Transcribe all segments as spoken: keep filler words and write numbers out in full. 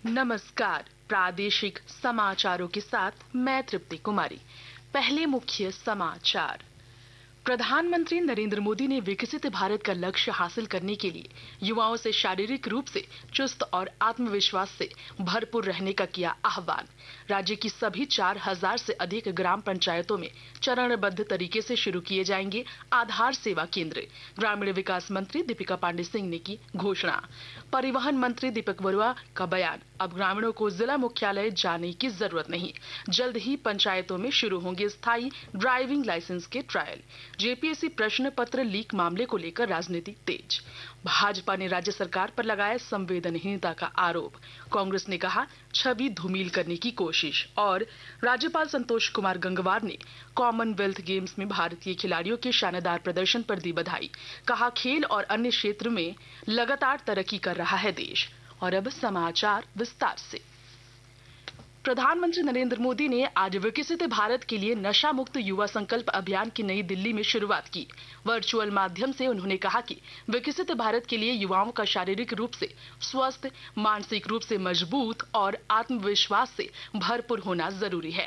नमस्कार। प्रादेशिक समाचारों के साथ मैं तृप्ति कुमारी। पहले मुख्य समाचार। प्रधानमंत्री नरेंद्र मोदी ने विकसित भारत का लक्ष्य हासिल करने के लिए युवाओं से शारीरिक रूप से चुस्त और आत्मविश्वास से भरपूर रहने का किया आह्वान। राज्य की सभी चार हजार से अधिक ग्राम पंचायतों में चरणबद्ध तरीके से शुरू किए जाएंगे आधार सेवा केंद्र। ग्रामीण विकास मंत्री दीपिका पांडे सिंह ने की घोषणा। परिवहन मंत्री दीपक बरुआ का बयान, अब ग्रामीणों को जिला मुख्यालय जाने की जरूरत नहीं। जल्द ही पंचायतों में शुरू होंगे स्थायी ड्राइविंग लाइसेंस के ट्रायल। जेपीएससी प्रश्न पत्र लीक मामले को लेकर राजनीति तेज। भाजपा ने राज्य सरकार पर लगाया संवेदनहीनता का आरोप। कांग्रेस ने कहा छवि धूमिल करने की कोशिश। और राज्यपाल संतोष कुमार गंगवार ने कॉमनवेल्थ गेम्स में भारतीय खिलाड़ियों के शानदार प्रदर्शन पर दी बधाई। कहा खेल और अन्य क्षेत्र में लगातार तरक्की कर रहा है देश। और अब समाचार विस्तार से। प्रधानमंत्री नरेंद्र मोदी ने आज विकसित भारत के लिए नशा मुक्त युवा संकल्प अभियान की नई दिल्ली में शुरुआत की। वर्चुअल माध्यम से उन्होंने कहा कि विकसित भारत के लिए युवाओं का शारीरिक रूप से स्वस्थ, मानसिक रूप से मजबूत और आत्मविश्वास से भरपूर होना जरूरी है।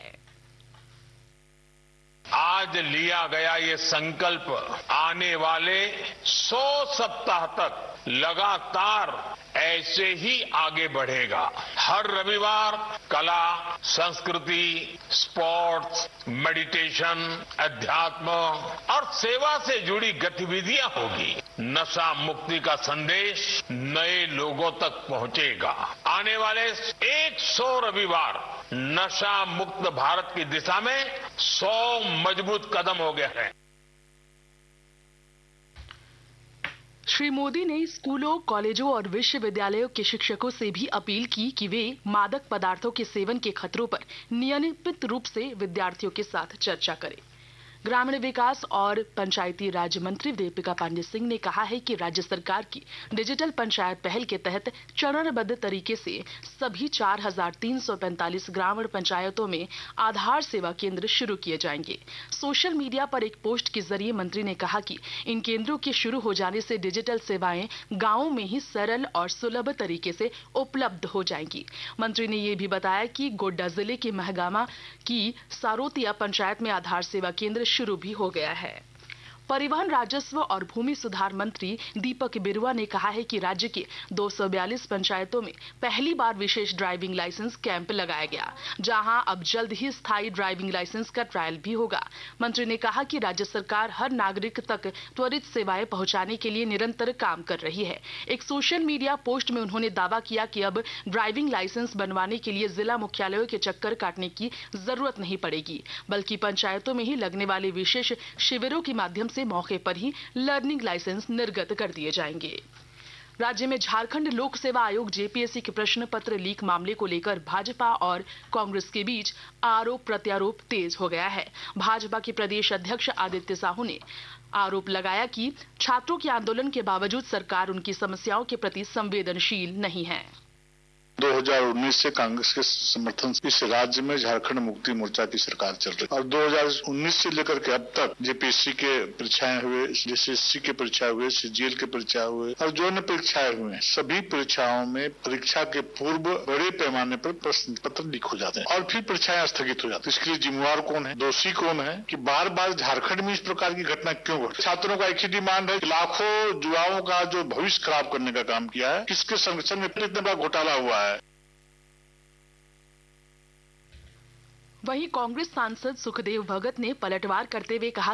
आज लिया गया ये संकल्प आने वाले सौ सप्ताह तक लगातार ऐसे ही आगे बढ़ेगा। हर रविवार कला, संस्कृति, स्पोर्ट्स, मेडिटेशन, अध्यात्म और सेवा से जुड़ी गतिविधियां होगी। नशा मुक्ति का संदेश नए लोगों तक पहुंचेगा। आने वाले सौ रविवार नशा मुक्त भारत की दिशा में सौ मजबूत कदम हो गए हैं। श्री मोदी ने स्कूलों, कॉलेजों और विश्वविद्यालयों के शिक्षकों से भी अपील की कि वे मादक पदार्थों के सेवन के खतरों पर नियमित रूप से विद्यार्थियों के साथ चर्चा करें। ग्रामीण विकास और पंचायती राज मंत्री दीपिका पांडे सिंह ने कहा है कि राज्य सरकार की डिजिटल पंचायत पहल के तहत चरणबद्ध तरीके से सभी चार हजार तीन सौ पैंतालीस ग्रामीण पंचायतों में आधार सेवा केंद्र शुरू किए जाएंगे। सोशल मीडिया पर एक पोस्ट के जरिए मंत्री ने कहा कि इन केंद्रों के शुरू हो जाने से डिजिटल सेवाएं गांवों में ही सरल और सुलभ तरीके से उपलब्ध हो जाएंगी। मंत्री ने यह भी बताया कि गोड्डा जिले के महगामा की सारोतिया पंचायत में आधार सेवा केंद्र शुरू भी हो गया है। परिवहन, राजस्व और भूमि सुधार मंत्री दीपक बिरुआ ने कहा है कि राज्य के दो सौ बयालीस पंचायतों में पहली बार विशेष ड्राइविंग लाइसेंस कैंप लगाया गया, जहां अब जल्द ही स्थायी ड्राइविंग लाइसेंस का ट्रायल भी होगा। मंत्री ने कहा कि राज्य सरकार हर नागरिक तक त्वरित सेवाएं पहुंचाने के लिए निरंतर काम कर रही है। एक सोशल मीडिया पोस्ट में उन्होंने दावा किया कि अब ड्राइविंग लाइसेंस बनवाने के लिए जिला मुख्यालयों के चक्कर काटने की जरूरत नहीं पड़ेगी, बल्कि पंचायतों में ही लगने वाले विशेष शिविरों के माध्यम से मौके पर ही लर्निंग लाइसेंस निर्गत कर दिए जाएंगे। राज्य में झारखंड लोक सेवा आयोग जेपीएससी के प्रश्न पत्र लीक मामले को लेकर भाजपा और कांग्रेस के बीच आरोप प्रत्यारोप तेज हो गया है। भाजपा के प्रदेश अध्यक्ष आदित्य साहू ने आरोप लगाया कि छात्रों के आंदोलन के बावजूद सरकार उनकी समस्याओं के प्रति संवेदनशील नहीं है। दो हज़ार उन्नीस से कांग्रेस के समर्थन से इस राज्य में झारखंड मुक्ति मोर्चा की सरकार चल रही है और दो हज़ार उन्नीस से लेकर के अब तक जेपीएससी के परीक्षाएं हुए, जेएसएससी के परीक्षा हुए, सीजीएल के परीक्षा हुए और जो अन्य परीक्षाएं हुए, सभी परीक्षाओं में परीक्षा के पूर्व बड़े पैमाने पर प्रश्न पत्र लीक हो जाते हैं और फिर परीक्षाएं स्थगित हो जाती है। इसके लिए जिम्मेवार कौन है, दोषी कौन है कि बार बार झारखंड में इस प्रकार की घटना क्यों घटी? छात्रों का एक ही डिमांड है, लाखों युवाओं का जो भविष्य खराब करने का काम किया है, किसके संगठन में इतना बड़ा घोटाला हुआ है। वहीं कांग्रेस सांसद सुखदेव भगत ने पलटवार करते हुए कहा